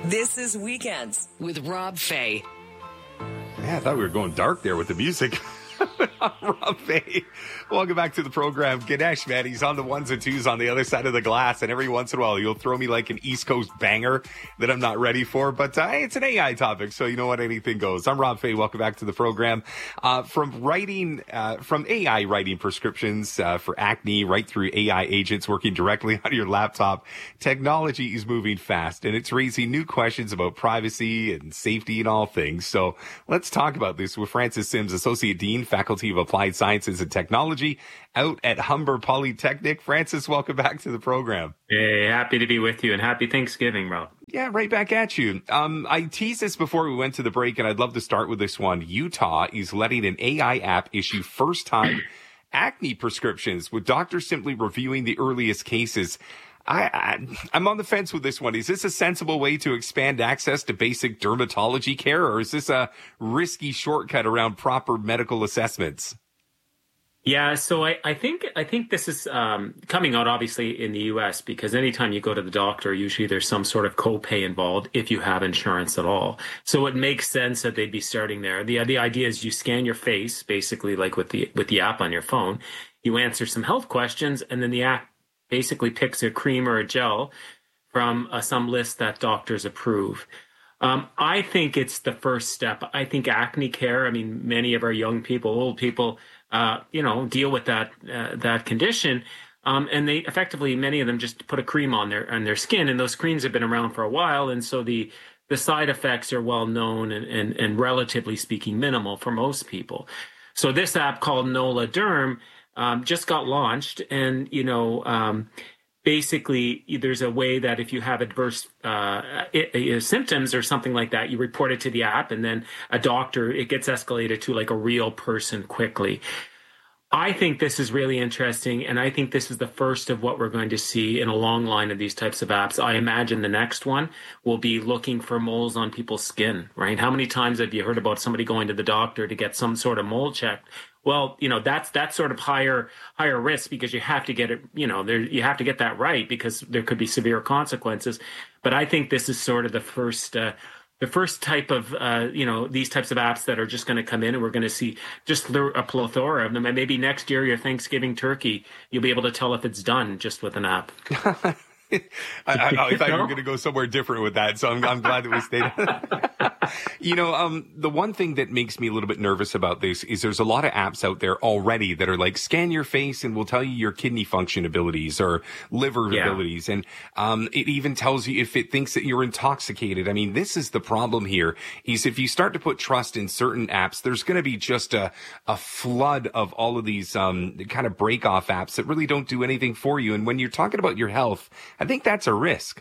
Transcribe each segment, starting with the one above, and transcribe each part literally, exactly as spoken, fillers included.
This is Weekends with Rob Fay. Yeah, I thought we were going dark there with the music. Rob Fay. Welcome back to the program. Ganesh, man, he's on the ones and twos on the other side of the glass, and every once in a while you'll throw me like an East Coast banger that I'm not ready for, but uh, it's an A I topic, so you know what, anything goes. I'm Rob Fay. Welcome back to the program. Uh, from writing, uh, from A I writing prescriptions uh, for acne right through A I agents working directly on your laptop, technology is moving fast, and it's raising new questions about privacy and safety and all things. So let's talk about this with Francis Sims, Associate Dean, Faculty of Applied Sciences and Technology out at Humber Polytechnic. Francis, welcome back to the program. Hey, happy to be with you, and happy Thanksgiving, Rob. Yeah, right back at you. Um, I teased this before we went to the break, and I'd love to start with this one. Utah is letting an A I app issue first-time acne prescriptions, with doctors simply reviewing the earliest cases. I, I, I'm on the fence with this one. Is this a sensible way to expand access to basic dermatology care, or is this a risky shortcut around proper medical assessments? Yeah, so I, I think I think this is um, coming out obviously in the U S, because anytime you go to the doctor, usually there's some sort of copay involved if you have insurance at all. So it makes sense that they'd be starting there. The the idea is you scan your face, basically like with the with the app on your phone. You answer some health questions, and then the app basically picks a cream or a gel from uh, some list that doctors approve. Um, I think it's the first step. I think acne care, I mean, many of our young people, old people, uh, you know, deal with that uh, that condition. Um, and they effectively, many of them just put a cream on their on their skin. And those creams have been around for a while. And so the the side effects are well known and, and, and relatively speaking minimal for most people. So this app called Nola Derm um, just got launched. And, you know, um, basically, there's a way that if you have adverse uh, it, it, symptoms or something like that, you report it to the app, and then a doctor, it gets escalated to like a real person quickly. I think this is really interesting, and I think this is the first of what we're going to see in a long line of these types of apps. I imagine the next one will be looking for moles on people's skin, right? How many times have you heard about somebody going to the doctor to get some sort of mole checked? Well, you know, that's that's sort of higher higher risk, because you have to get it, you know, there you have to get that right, because there could be severe consequences. But I think this is sort of the first uh, the first type of, uh, you know, these types of apps that are just going to come in, and we're going to see just a plethora of them. And maybe next year, your Thanksgiving turkey, you'll be able to tell if it's done just with an app. I, I, I thought you were going to go somewhere different with that, so I'm, I'm glad that we stayed. You know, um, the one thing that makes me a little bit nervous about this is there's a lot of apps out there already that are like, scan your face and we'll tell you your kidney function abilities or liver yeah. abilities. And um, it even tells you if it thinks that you're intoxicated. I mean, this is the problem here, is if you start to put trust in certain apps, there's going to be just a, a flood of all of these um, kind of break-off apps that really don't do anything for you. And when you're talking about your health, I think that's a risk.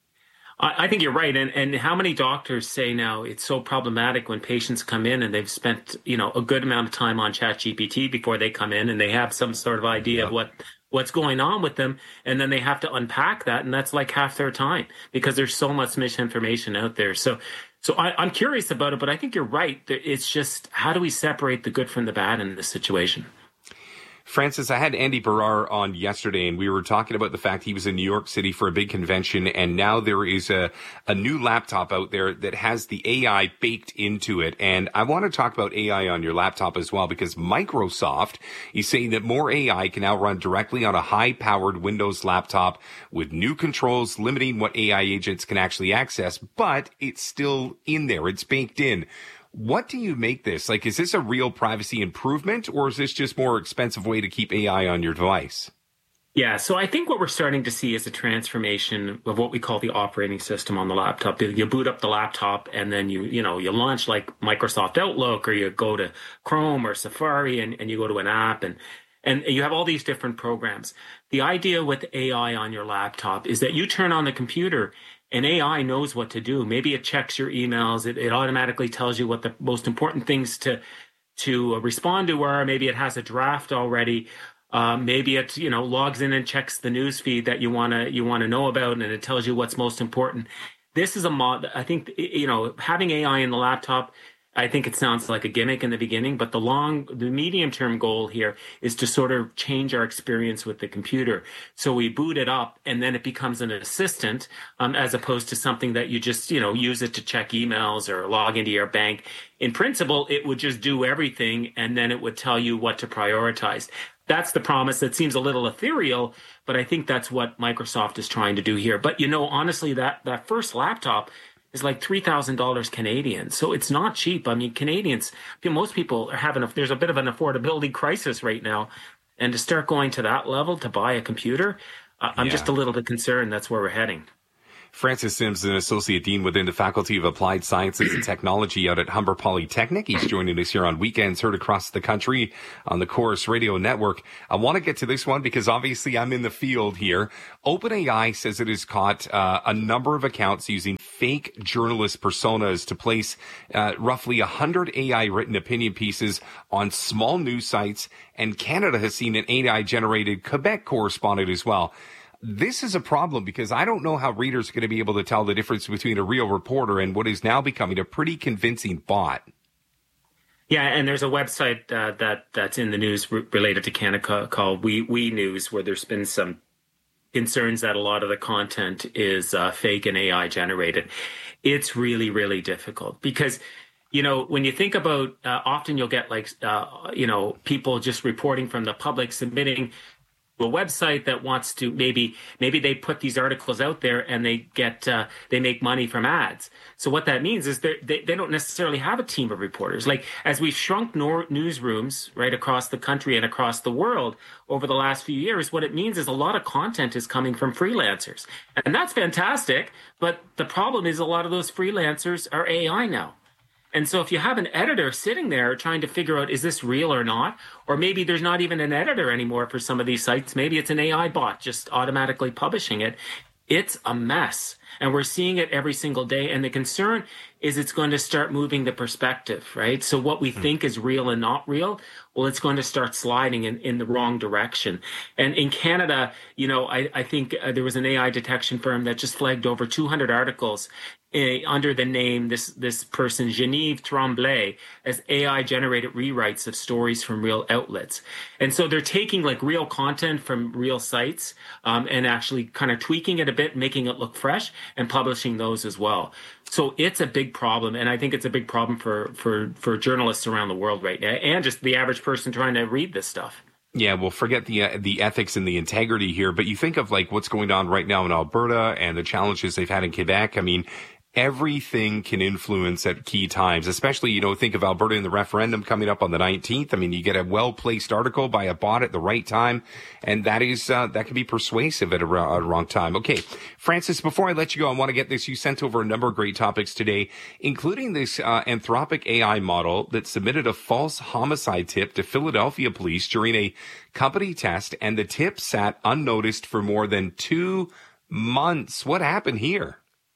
I think you're right. And and how many doctors say now it's so problematic when patients come in and they've spent, you know, a good amount of time on ChatGPT before they come in, and they have some sort of idea yeah. of what what's going on with them. And then they have to unpack that. And that's like half their time, because there's so much misinformation out there. So so I, I'm curious about it, but I think you're right. It's just, how do we separate the good from the bad in this situation? Francis, I had Andy Barrar on yesterday, and we were talking about the fact he was in New York City for a big convention, and now there is a, a new laptop out there that has the A I baked into it. And I want to talk about A I on your laptop as well, because Microsoft is saying that more A I can now run directly on a high-powered Windows laptop with new controls limiting what A I agents can actually access, but it's still in there. It's baked in. What do you make this? Like, is this a real privacy improvement, or is this just more expensive way to keep A I on your device? Yeah, so I think what we're starting to see is a transformation of what we call the operating system on the laptop. You boot up the laptop, and then you, you know, you launch like Microsoft Outlook, or you go to Chrome or Safari, and, and you go to an app, and and you have all these different programs. The idea with A I on your laptop is that you turn on the computer, and A I knows what to do. Maybe it checks your emails. It, it automatically tells you what the most important things to to respond to are. Maybe it has a draft already. Uh, maybe it, you know, logs in and checks the news feed that you wanna you wanna know about, and it tells you what's most important. This is a mod. I think, you know, having A I in the laptop I think it sounds like a gimmick in the beginning, but the long, the medium term goal here is to sort of change our experience with the computer. So we boot it up and then it becomes an assistant, um, as opposed to something that you just, you know, use it to check emails or log into your bank. In principle, it would just do everything and then it would tell you what to prioritize. That's the promise that seems a little ethereal, but I think that's what Microsoft is trying to do here. But, you know, honestly, that, that first laptop is like three thousand dollars Canadian. So it's not cheap. I mean, Canadians, most people are having, a, there's a bit of an affordability crisis right now. And to start going to that level to buy a computer, uh, I'm yeah. just a little bit concerned that's where we're heading. Francis Sims, an associate dean within the Faculty of Applied Sciences and Technology out at Humber Polytechnic. He's joining us here on Weekends, heard across the country on the Chorus Radio Network. I want to get to this one because obviously I'm in the field here. OpenAI says it has caught uh, a number of accounts using fake journalist personas to place uh, roughly one hundred A I-written opinion pieces on small news sites, and Canada has seen an A I-generated Quebec correspondent as well. This is a problem because I don't know how readers are going to be able to tell the difference between a real reporter and what is now becoming a pretty convincing bot. Yeah, and there's a website uh, that that's in the news re- related to Canada called We We News, where there's been some concerns that a lot of the content is uh, fake and A I generated. It's really, really difficult because, you know, when you think about, uh, often you'll get like, uh, you know, people just reporting from the public, submitting a website that wants to maybe maybe they put these articles out there and they get uh, they make money from ads. So what that means is they they don't necessarily have a team of reporters. Like as we've shrunk nor- newsrooms right across the country and across the world over the last few years, what it means is a lot of content is coming from freelancers, and that's fantastic. But the problem is a lot of those freelancers are A I now. And so if you have an editor sitting there trying to figure out, is this real or not? Or maybe there's not even an editor anymore for some of these sites. Maybe it's an A I bot just automatically publishing it. It's a mess. And we're seeing it every single day. And the concern is it's going to start moving the perspective, right? So what we think is real and not real, well, it's going to start sliding in, in the wrong direction. And in Canada, you know, I, I think uh, there was an A I detection firm that just flagged over two hundred articles Uh, under the name, this this person, Genevieve Tremblay, as A I-generated rewrites of stories from real outlets. And so they're taking like real content from real sites um, and actually kind of tweaking it a bit, making it look fresh, and publishing those as well. So it's a big problem, and I think it's a big problem for, for, for journalists around the world right now, and just the average person trying to read this stuff. Yeah, well, forget the uh, the ethics and the integrity here, but you think of like what's going on right now in Alberta and the challenges they've had in Quebec. I mean, everything can influence at key times, especially, you know, think of Alberta and the referendum coming up on the nineteenth. I mean, you get a well-placed article by a bot at the right time, and that is, uh, that can be persuasive at a, a wrong time. Okay. Francis, before I let you go, I want to get this. You sent over a number of great topics today, including this, uh, Anthropic A I model that submitted a false homicide tip to Philadelphia police during a company test, and the tip sat unnoticed for more than two months. What happened here?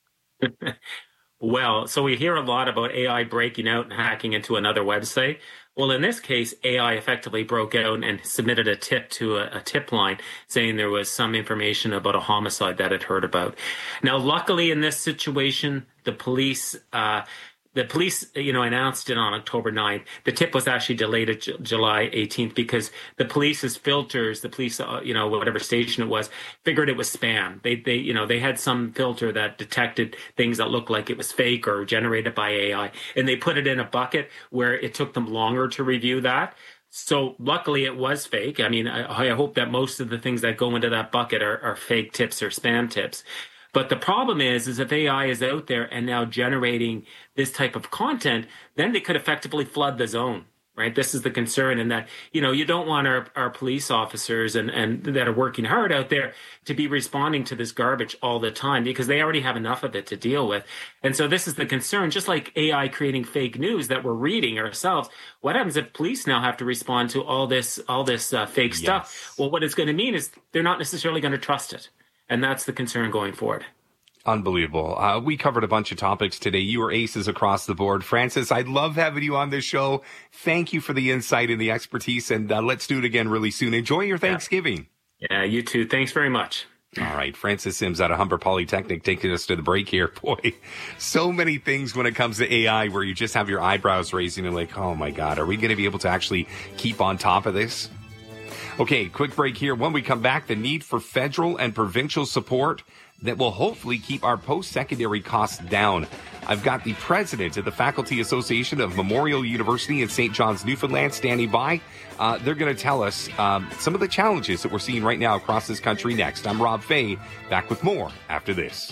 Well, so we hear a lot about A I breaking out and hacking into another website. Well, in this case, A I effectively broke out and submitted a tip to a, a tip line saying there was some information about a homicide that it heard about. Now, luckily in this situation, the police, uh, The police, you know, announced it on October ninth. The tip was actually delayed to J- July eighteenth because the police's filters, the police, uh, you know, whatever station it was, figured it was spam. They, they, you know, they had some filter that detected things that looked like it was fake or generated by A I, and they put it in a bucket where it took them longer to review that. So luckily it was fake. I mean, I, I hope that most of the things that go into that bucket are, are fake tips or spam tips. But the problem is, is if A I is out there and now generating this type of content, then they could effectively flood the zone, right? This is the concern, in that, you know, you don't want our, our police officers and, and that are working hard out there to be responding to this garbage all the time, because they already have enough of it to deal with. And so this is the concern, just like A I creating fake news that we're reading ourselves. What happens if police now have to respond to all this, all this uh, fake yes. stuff? Well, what it's going to mean is they're not necessarily going to trust it. And that's the concern going forward. Unbelievable. Uh, we covered a bunch of topics today. You were aces across the board. Francis, I love having you on this show. Thank you for the insight and the expertise, and uh, let's do it again really soon. Enjoy your Thanksgiving. Yeah, yeah, you too. Thanks very much. All right. Francis Sims out of Humber Polytechnic taking us to the break here. Boy, so many things when it comes to A I where you just have your eyebrows raising and like, oh my God, are we going to be able to actually keep on top of this? Okay, quick break here. When we come back, the need for federal and provincial support that will hopefully keep our post-secondary costs down. I've got the president of the Faculty Association of Memorial University in Saint John's, Newfoundland, standing by. Uh, they're going to tell us um, some of the challenges that we're seeing right now across this country next. I'm Rob Fay, back with more after this.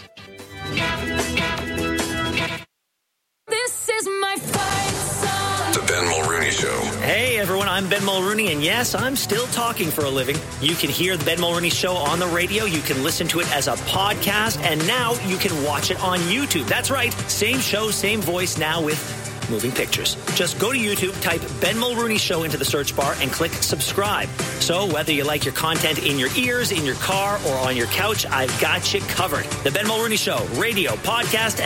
This is my fight song. The Ben Mulrooney Show. Hey everyone, I'm Ben Mulrooney, and yes, I'm still talking for a living. You can hear the Ben Mulrooney Show on the radio, you can listen to it as a podcast, and now you can watch it on YouTube. That's right, same show, same voice, now with moving pictures. Just go to YouTube, type Ben Mulrooney Show into the search bar, and click subscribe. So whether you like your content in your ears, in your car, or on your couch, I've got you covered. The Ben Mulrooney Show, radio, podcast,